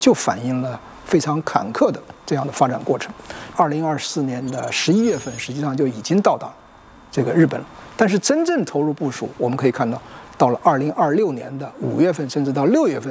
就反映了非常坎坷的这样的发展过程。2024年的11月份，实际上就已经到达这个日本了，但是真正投入部署，我们可以看到，到了2026年的5月份，甚至到6月份。